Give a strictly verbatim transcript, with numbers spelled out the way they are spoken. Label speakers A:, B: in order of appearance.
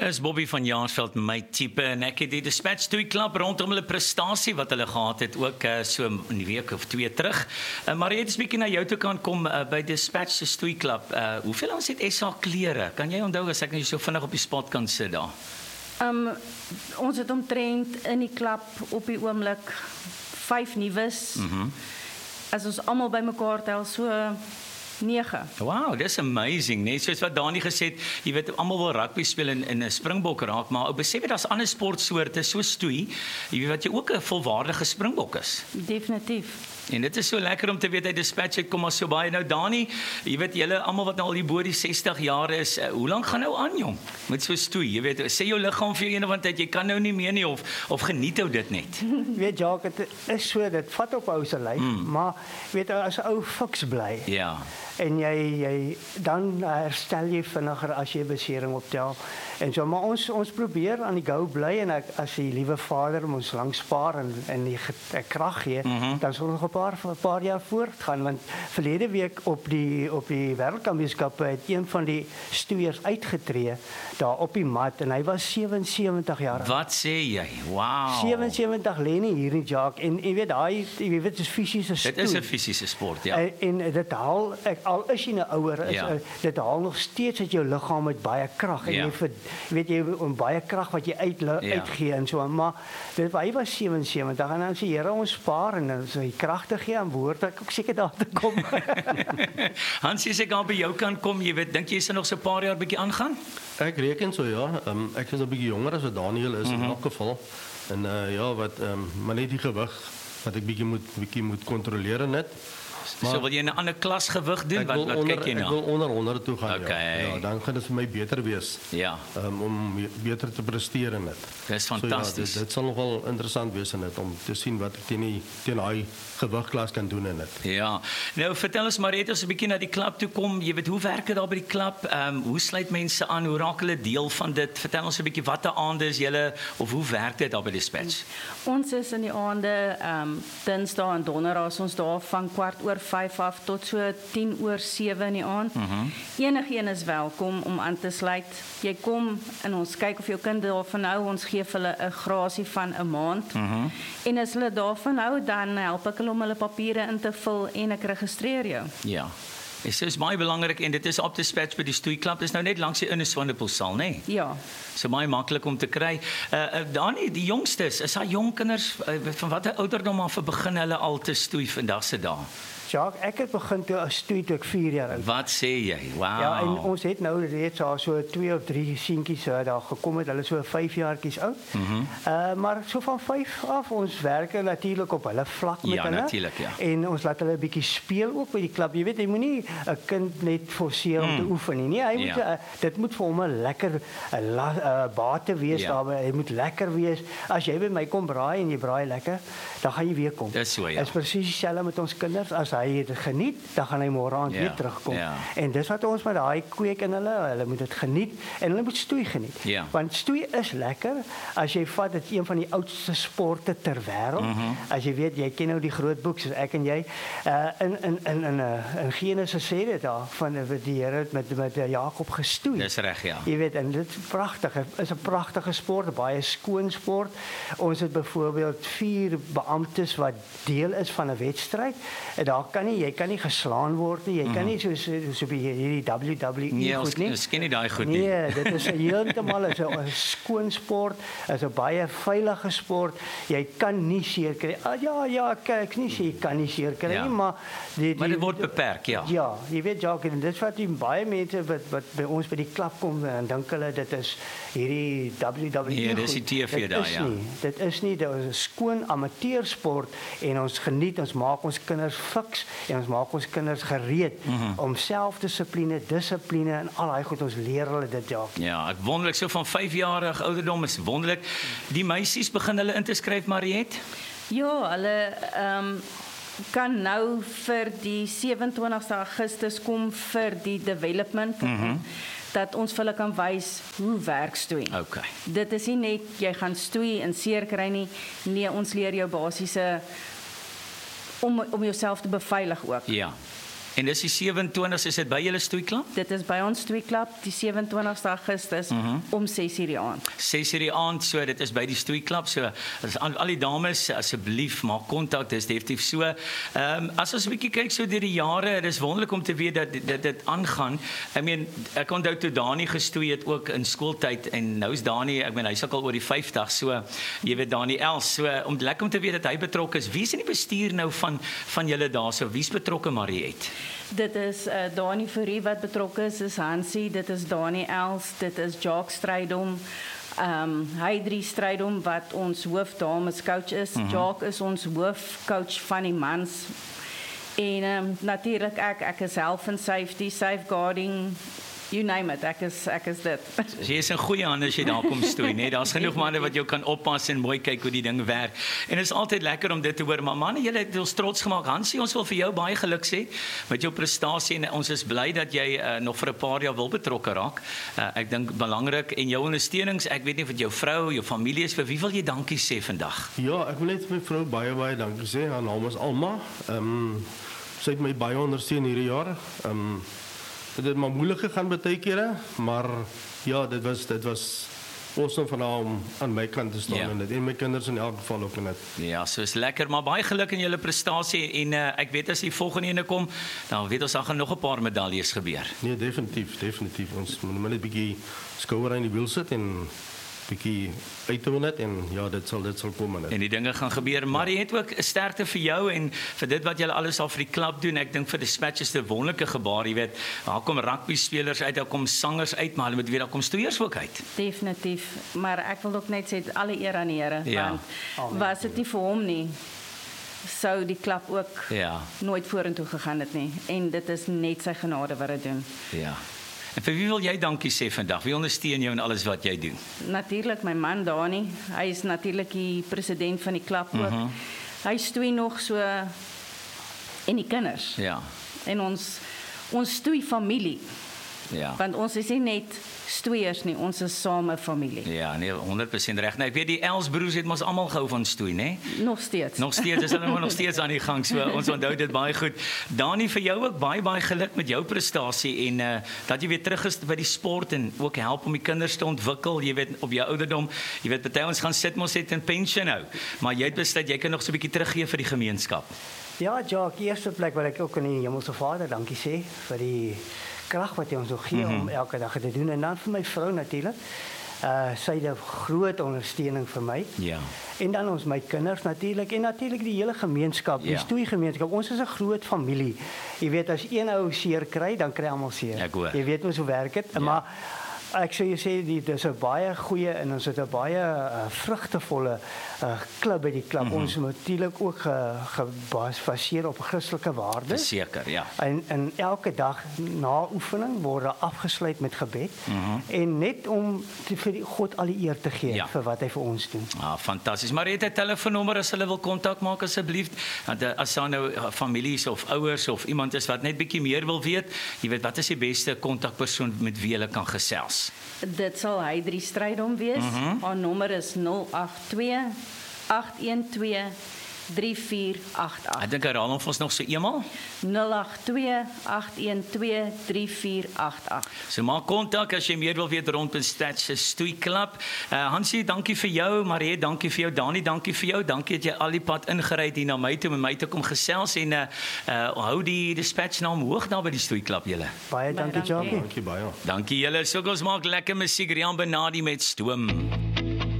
A: Is Bobby van Jaarsveld my tipe en ek het die Dispatch stoeiklub rondom hulle prestasie wat hulle gehad het ook uh, so 'n week of twee terug. Uh, maar jy het 'n bietjie na jou toe kan kom uh, by Dispatch se stoeiklub. Uh, hoeveel ons het S A klere? Kan jy onthou as ek nou so vinnig op die spot kan sit daar?
B: Um, ons het omtrent in die klub op die oomblik vyf nuus. Mm-hmm. As ons almal bymekaar tel so nege.
A: Wow, dis amazing, nee, soos wat Dani gesê het, jy weet, almal wil rugby speel in, in 'n springbok raak, maar ou besef jy daar's ander sportsoorte so stoei, jy weet wat jy ook 'n volwaardige springbok is.
B: Definitief.
A: En dit is so lekker om te weet hy Dispatch het kom maar so baie. Nou Dani, jy weet julle almal wat nou al hier bo die sestig jaar is, uh, hoe lank gaan nou aan jong? Met so stoei, jy weet, sê jou liggaam vir jou eendag want jy kan nou nie meer nie of of geniet ou dit net.
C: Jy weet Jacques, dit is so dit vat op ou se lyf, mm. maar weet as 'n ou fiks bly.
A: Ja.
C: En jy jy dan herstel jy vinniger as jy besering optel. En so maar ons ons probeer aan die go bly en ek, as die liewe Vader ons lank spaar en en die krag gee, mm-hmm. dan sal ons nog 'n paar 'n paar jaar voortgaan want verlede week op die op die wêreldkampioenskappe het een van die stoeiers uitgetree daar op die mat en hy was sewensewentig jaar oud.
A: Wat sê jy? Wow.
C: sewensewentig lê nie hier in Jacques en jy weet daai jy weet dit is fisiese stoei.
A: Dit is 'n fisiese sport, ja.
C: En, en dit haal ek al is jy nou ouer is ja. dit haal nog steeds uit jou liggaam met baie krag en ja. jy vir jy weet jy om baie krag wat jy uit ja. uitgee en so maar dit hy was sewensewentig en dan sê Here ons spaar en dan sy kragte gee aan woord ek ook seker daar te kom.
A: Hans, as ek aan by jou kan kom, jy weet, dink jy sal nog so 'n paar jaar bietjie aangaan?
D: Ek reken so ja, um, ek is 'n bietjie jonger as wat Daniel is mm-hmm. in elk geval en uh, ja wat um, maar net die gewig wat ek bietjie moet bietjie moet kontroleer net.
A: Maar, so wil jy 'n ander klas gewig doen? Wat wat
D: onder,
A: kyk jy na?
D: Ek wil onder honderd toe gaan.
A: Okay.
D: Ja. Ja, dan gaan dit vir my beter wees.
A: Ja.
D: Um, om beter te presteer in dit.
A: Dis fantasties.
D: So, ja, dit, dit sal nogal interessant wees in dit om te sien wat ek teen die teen daai gewigklas kan doen in dit.
A: Ja. Nou vertel ons maar net ons 'n bietjie na die klub toe kom. Jy weet hoe werk dit daar by die klub? Ehm um, hoe sluit mense aan? Hoe raak hulle deel van dit? Vertel ons 'n bietjie watter aande is julle of hoe werk dit daar by Dispatch?
B: Ons is in die aande ehm um, Dinsdae en Donderdae ons daar van kwart oor vyf af tot so tien oor sewe in die aand. Mm-hmm. Enigeen is welkom om aan te sluit. Jy kom en ons kyk of jou kind daarvan hou. Ons gee vir hulle 'n grasie van 'n maand. Mm-hmm. En as hulle daarvan hou, dan help ek hulle om hulle papiere in te vul en ek registreer jou.
A: Ja. Dit is baie belangrik en dit is op Dispatch by die stoeiklub. Dit is nou net langs die Ines Swanepoel, né? Nee?
B: Ja.
A: So baie maklik om te kry. Uh, uh Dani, die jongstes, is daar jong kinders uh, van watter ouderdom af begin hulle al te stoei vandag se dae?
C: Jacques, ek het begin toe as stoei toe ek vier jaar oud.
A: Wat sê jy? Wow.
C: Ja, en ons het nou reeds al so twee of drie seentjies uh, daar gekom het. Hulle so vyf jaartjies oud. Mm-hmm. Uh maar so van vyf af ons werk natuurlik op hulle vlak met
A: ja,
C: hulle.
A: Natuurlijk, ja.
C: En ons laat hulle 'n bietjie speel ook by die klub. Jy weet, jy moenie 'n kind net forceer om mm. te oefen nie. Nee, hy moet ja. uh, dit moet vir hom 'n lekker 'n uh, bate wees ja. daar. Hy moet lekker wees. As jy by my kom braai en jy braai lekker, dan gaan jy weer kom.
A: Dis so ja.
C: Is presies dieselfde met ons kinders. As hy dit geniet, dan gaan hy môre aand ja, weer terugkom. Ja. En dis wat ons met daai kweek in hulle, hulle moet dit geniet en hulle moet stoei geniet. Ja. Want stoei is lekker. As jy vat dit een van die oudste sporte ter wêreld. Mm-hmm. As jy weet, jy ken nou die groot boek soos ek en jy. Uh in in in in uh, in Genesis sê dit daar van die Here met met Jakob gestoei.
A: Dis reg, ja.
C: Jy weet, en dit is pragtig. Dit is 'n pragtige sport, 'n baie skoon sport. Ons het byvoorbeeld vier beamptes wat deel is van 'n wedstryd. En daar kan nie jy kan nie geslaan word nie. Jy mm-hmm. kan nie so so, so by hierdie W W E
A: nee,
C: goed nie.
A: Nee, ken nie daai goed nie.
C: Nee, dit is heeltemal 'n skoon sport, is 'n baie veilige sport. Jy kan nie seer kry. Ah, ja, ja, kyk, nie sê jy kan nie seer kry
A: ja.
C: nie, maar die, die
A: maar dit word beperk, ja.
C: Ja, jy weet Jacques, en dit wat die baie mense wat wat by ons by die klub kom en dink hulle dit is hierdie W W E.
A: Nee, dis die T V daar, ja.
C: Nie, dit is nie, dit is 'n skoon amateursport en ons geniet, ons maak ons kinders fiks en ons maak ons kinders gereed mm-hmm. om selfdissipline, dissipline en al daai goed ons leer hulle dit ja.
A: Ja, ek wonderlik so van vyf jarige ouderdom is wonderlik. Die meisies begin hulle in te skryf, Mariet?
B: Ja, hulle ehm um, kan nou vir die sewe-en-twintigste Augustus kom vir die development. Mm-hmm. Dat ons vir hulle kan wys hoe werk stoei.
A: Okay.
B: Dit is nie net jy gaan stoei en seer kry nie. Nee, ons leer jou basiese om om jouself te beveilig ook.
A: Ja. En dis die sewe-en-twintigste, is dit by julle stoeiklap?
B: Dit is by ons stoeiklap die sewe-en-twintigste Augustus mm -hmm. om ses uur die aand.
A: ses uur die aand, so dit is by die stoeiklap. So as al, al die dames asseblief maak kontak, dis definitief so. Ehm um, as ons 'n bietjie kyk so deur die jare, dit is wonderlik om te weet dat dit dit aangaan. Ek meen, ek onthou toe Dani gestoei het ook in skooltyd en nou is Dani, ek meen hy's ook al oor die vyftig, so jy weet Dani Els, so om lekker om te weet dat hy betrokke is. Wie is in die bestuur nou van van julle daarso? Wie's betrokke, Mariet?
B: Dit is uh, Dani Fourie wat betrokke is, is Hansie, dit is Dani Els, dit is Jacques Strydom, um, Heidrie Strydom wat ons hoofdames coach is, mm -hmm. Jacques is ons hoofcoach van die mans, en um, natuurlik ek, ek is health and safety, safeguarding, you name it, ek is, ek is dit.
A: Jy is in goeie hande as jy daar kom stoei, nee, daar's genoeg manne wat jou kan oppas en mooi kyk hoe die ding werk. En dit is altyd lekker om dit te hoor, maar manne, julle het ons trots gemaak. Hansie, ons wil vir jou baie geluk sê met jou prestasie en ons is bly dat jy uh, nog vir 'n paar jaar wil betrokke raak. Uh, ek dink belangrik en jou ondersteunings, ek weet nie vir jou vrou, jou familie is, vir wie wil jy dankie sê vandag?
D: Ja, ek wil net vir my vrou baie baie dankie sê. Haar naam is Alma. Ehm um, sy het my baie ondersteun hierdie jaar. Ehm um, Dit het maar moeilik gegaan baie kere, maar ja, dit was dit was awesome van haar om aan my kant te staan ja. en dit en my kinders in elk geval ook net.
A: Ja, so is lekker, maar baie geluk in julle prestasie en uh, ek weet as die volgende ene kom, dan weet ons dan gaan nog 'n paar medaljes gebeur.
D: Nee, definitief, definitief. Ons moet net 'n bietjie skouer aan die wiel sit en bietjie uithou net en ja, dit sal dit sal kom net.
A: En die dinge gaan gebeur. Maar jy het ook 'n sterkte vir jou en vir dit wat julle alles al vir die klub doen. Ek dink vir die Dispatches 'n wonderlike gebaar, jy weet. Daar kom rugby spelers uit, daar kom sangers uit, maar hulle moet weet daar kom stoeiers ook uit.
B: Definitief, maar ek wil ook net sê alle eer aan die Here,
A: ja.
B: want Amen. Was dit nie vir hom nie, sou die klub ook
A: ja.
B: nooit vorentoe gegaan het nie. En dit is net sy genade wat dit doen.
A: Ja. En vir wie wil jy dankie sê vandag? Wie ondersteun jou in alles wat jy doen?
B: Natuurlik my man Dani. Hy is natuurlik die president van die klub ook. Mm-hmm. Hy stoei nog so en die kinders.
A: Ja.
B: En ons ons stoei familie.
A: Ja.
B: Want ons is nie net stoeiers nie, ons is same familie.
A: Ja, nee, honderd persent reg. Nou ek weet die Els broers het mos almal gehou van stoei, né?
B: Nog steeds.
A: Nog steeds is hulle maar nog steeds aan die gang, so ons onthou dit baie goed. Dani, vir jou ook baie baie geluk met jou prestasie en uh, dat jy weer terug is by die sport en ook help om die kinders te ontwikkel, jy weet op jou ouderdom. Jy weet party ons gaan sit mos net in pensioen nou, maar jy het besluit jy kan nog so 'n bietjie teruggee vir die gemeenskap.
C: Ja, Jacques, eerste plek wil ek ook aan die Hemelse Vader dankie sê vir die krag wat jy ons ook gee mm-hmm. om elke dag te doen en dan vir my vrou natuurlik. Uh sy het 'n groot ondersteuning vir my.
A: Ja.
C: En dan ons my kinders natuurlik en natuurlik die hele gemeenskap, die
A: ja.
C: stoei gemeenskap. Ons is 'n groot familie. Jy weet as een ou seer kry, dan kry almal seer. Jy weet mos hoe werk dit, ja. maar ek sou jy sê dit is 'n baie goeie en ons het 'n baie uh, vrugtevolle uh, klub by die klub. Mm-hmm. Ons natuurlik ook gebaseer op Christelike waardes.
A: Seker, ja.
C: En en elke dag na oefening word afgesluit met gebed mm-hmm. en net om te, vir die God al die eer te gee ja. vir wat hy vir ons doen.
A: Ah, fantasties. Maar het 'n telefoonnommer as hulle wil kontak maak asseblief. Want as daar nou families of ouers of iemand is wat net bietjie meer wil weet, jy weet wat is die beste kontakpersoon met wie hulle kan gesels?
B: Dit sal Heidrie Strydom wees.
A: Mm-hmm.
B: Haar nommer is nul agt twee agt een twee drie vier agt agt.
A: Ek dink herhaal hom vir ons nog so eenmal.
B: nul agt twee agt een twee drie vier agt agt.
A: So maak kontak as jy meer wil weet rond Dispatches stoeiklub. Uh, Hansie, dankie vir jou. Marie, dankie vir jou. Dani, dankie vir jou. Dankie dat jy al die pad ingery het hier na my toe om my te kom gesels en uh, uh, hou die Dispatch naam hoog daar by die stoeiklub julle.
C: Baie dankie, Jacques.
D: Dankie baie.
A: Dankie julle. So ons maak lekker musiek. Rian Benadi met Stoom.